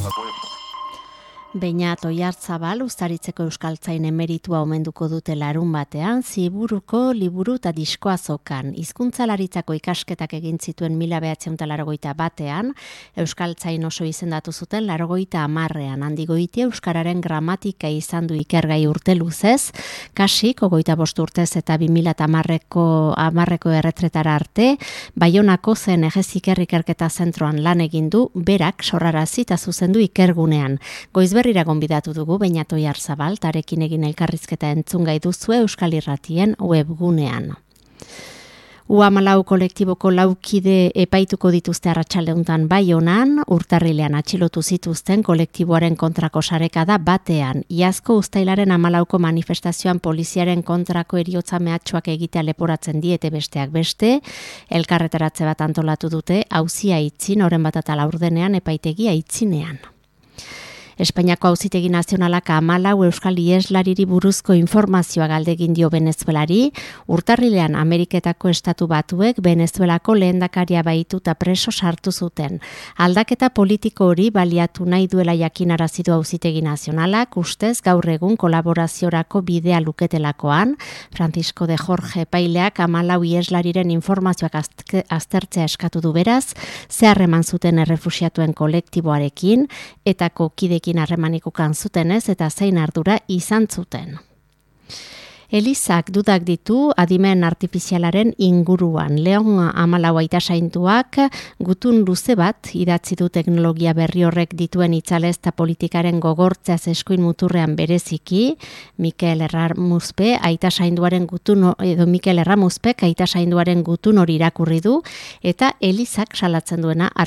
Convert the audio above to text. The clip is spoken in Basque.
Beñat Oiartzabal Uztaritzeko euskaltzain emeritua omenduko dute larun batean, Ziburuko liburu eta diskoazokan. Hizkuntzalaritzako ikasketak egin zituen 1981 euskaltzain oso izendatu zuten 90ean. Handigoitia euskararen gramatika izan du ikergai urte luzez, kasik 25 urtez eta 2010ko erretretara arte, Baionako zen Egeziker ikerketa zentroan lan egin du, berak sorrarazi eta zuzendu ikergunean. Goizberrira gonbidatu dugu Beñat Oiartzabal, tarekin egin elkarrizketa entzungai duzue Euskal Irratien webgunean. U14 kolektiboko laukide epaituko dituzte arratsaldeuntan Baionan, urtarrilean atxilotu zituzten kolektiboaren kontrako sarekada batean. Iazko uztailaren 14ko manifestazioan poliziaren kontrako heriotza mehatxuak egitea leporatzen diete besteak beste, elkarretaratze bat antolatu dute, auzia itzin, oren bat eta laurdenean epaitegia itzinean. Espainiako Auzitegi Nazionalak 14 euskal iheslariri buruzko informazioa galdegin dio Venezuelari, urtarrilean Ameriketako Estatu Batuek Venezuelako lehendakaria bahituta preso sartu zuten. Aldaketa politiko hori baliatu nahi duela jakinarazi du Auzitegi Nazionalak, ustez gaur egun kolaboraziorako bidea luketelakoan, Francisco de Jorge epaileak 14 iheslariren informazioak aztertzea eskatu du beraz, ze harreman zuten errefuxiatuen kolektiboarekin eta kokidekin harremanik ukan zutenez eta zein ardura izan zuten. Elizak dudak ditu adimen artifizialaren inguruan. Leon 14 aitasainduak gutun luze bat idatzi du teknologia berri horrek dituen itzalez eta politikaren gogortzeaz eskuin muturrean bereziki, Mikel Erramuzpe aitasainduaren gutun hori irakurri du eta Elizak salatzen duena